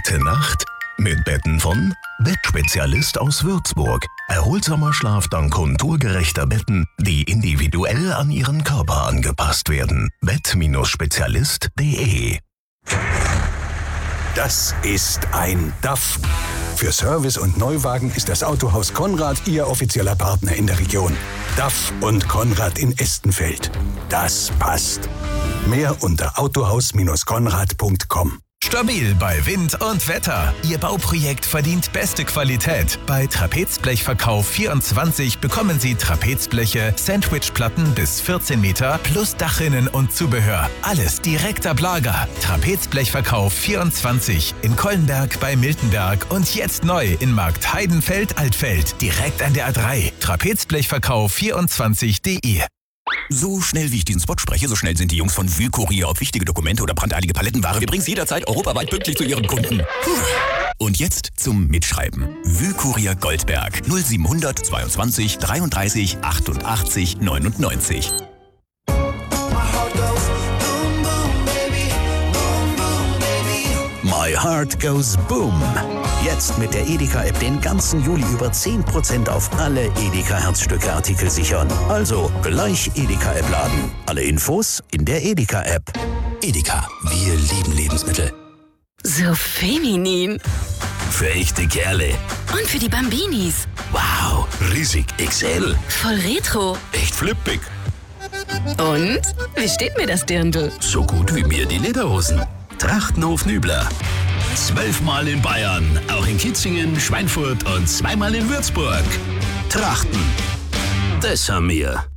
Gute Nacht mit Betten von Bettspezialist aus Würzburg. Erholsamer Schlaf dank konturgerechter Betten, die individuell an Ihren Körper angepasst werden. Bett-spezialist.de. Das ist ein DAF. Für Service und Neuwagen ist das Autohaus Konrad Ihr offizieller Partner in der Region. DAF und Konrad in Estenfeld. Das passt. Mehr unter autohaus-konrad.com. Stabil bei Wind und Wetter. Ihr Bauprojekt verdient beste Qualität. Bei Trapezblechverkauf24 bekommen Sie Trapezbleche, Sandwichplatten bis 14 Meter plus Dachrinnen und Zubehör. Alles direkt ab Lager. Trapezblechverkauf24 in Kollenberg bei Miltenberg und jetzt neu in Markt Heidenfeld-Altfeld. Direkt an der A3. Trapezblechverkauf24.de. So schnell wie ich diesen Spot spreche, so schnell sind die Jungs von Wühlkurier. Ob wichtige Dokumente oder brandeilige Palettenware, wir bringen es jederzeit europaweit pünktlich zu Ihren Kunden. Und jetzt zum Mitschreiben. Wühlkurier Goldberg 0700 22 33 88 99. My Heart Goes Boom. Jetzt mit der Edeka-App den ganzen Juli über 10% auf alle Edeka-Herzstücke-Artikel sichern. Also gleich Edeka-App laden. Alle Infos in der Edeka-App. Edeka, wir lieben Lebensmittel. So feminin. Für echte Kerle. Und für die Bambinis. Wow, riesig XL. Voll retro. Echt flippig. Und? Wie steht mir das Dirndl? So gut wie mir die Lederhosen. Trachtenhof Nübler. 12-mal in Bayern, auch in Kitzingen, Schweinfurt und 2-mal in Würzburg. Trachten. Das haben wir.